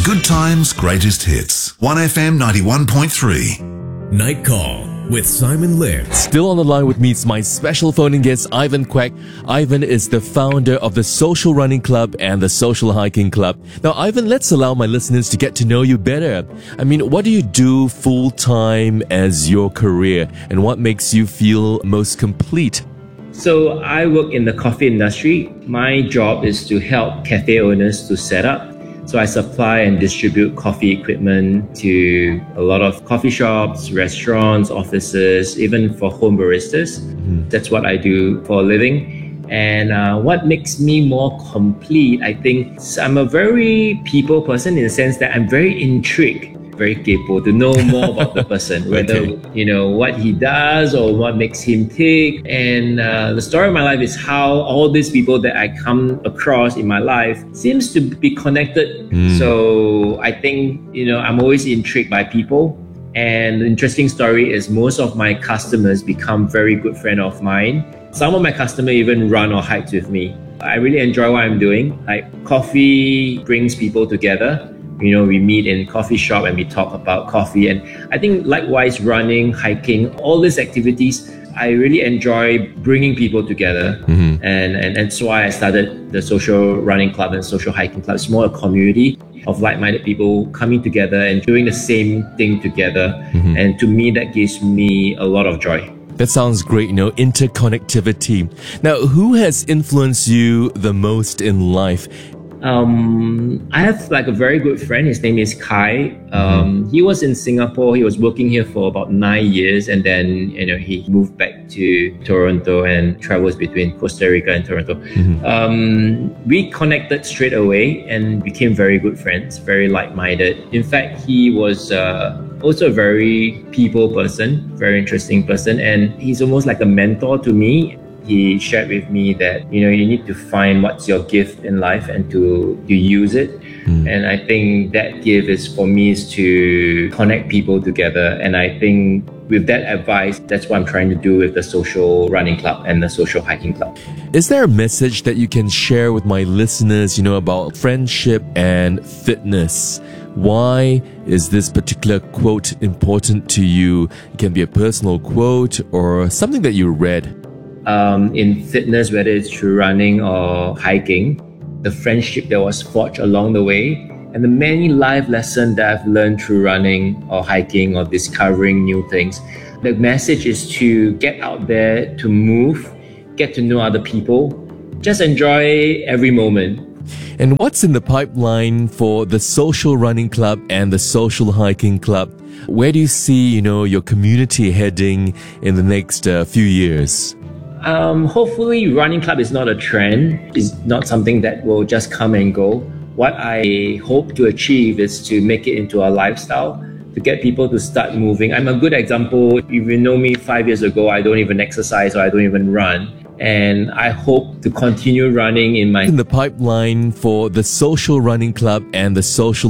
Good Times Greatest Hits. 1FM 91.3. Night Call with Simon Lim. Still on the line with me is my special phone-in guest, Ivan Kwek. Ivan is the founder of the Social Running Club and the Social Hiking Club. Now, Ivan, let's allow my listeners to get to know you better. I mean, what do you do full-time as your career, and what makes you feel most complete? So I work in the coffee industry. My job is to help cafe owners to set up. So I supply and distribute coffee equipment to a lot of coffee shops, restaurants, offices, even for home baristas. That's what I do for a living. And what makes me more complete, I think, I'm a very people person in the sense that I'm very intrigued, very capable to know more about the person, whether, what he does or what makes him tick. And the story of my life is how all these people that I come across in my life seems to be connected. So I think, I'm always intrigued by people. And the interesting story is most of my customers become very good friends of mine. Some of my customers even run or hike with me. I really enjoy what I'm doing. Like, coffee brings people together. We meet in coffee shop and we talk about coffee. And I think likewise, running, hiking, all these activities, I really enjoy bringing people together. And that's why I started the Social Running Club and Social Hiking Club. It's more a community of like-minded people coming together and doing the same thing together. And to me, that gives me a lot of joy. That sounds great, interconnectivity. Now, who has influenced you the most in life? I have like a very good friend. His name is Kai. He was in Singapore. He was working here for about 9 years, and then he moved back to Toronto and travels between Costa Rica and Toronto. We connected straight away and became very good friends, very like-minded. In fact, he was also a very people person, very interesting person, and he's almost like a mentor to me. He shared with me that, you need to find what's your gift in life and to use it. And I think that gift is for me is to connect people together. And I think with that advice, that's what I'm trying to do with the Social Running Club and the Social Hiking Club. Is there a message that you can share with my listeners, about friendship and fitness? Why is this particular quote important to you? It can be a personal quote or something that you read. In fitness, whether it's through running or hiking, the friendship that was forged along the way, and the many life lessons that I've learned through running or hiking or discovering new things. The message is to get out there, to move, get to know other people, just enjoy every moment. And what's in the pipeline for the Social Running Club and the Social Hiking Club? Where do you see, your community heading in the next few years? Hopefully, running club is not a trend. It's not something that will just come and go. What I hope to achieve is to make it into a lifestyle, to get people to start moving. I'm a good example. If you know me 5 years ago, I don't even exercise or I don't even run. And I hope to continue running in the pipeline for the Social Running Club and the Social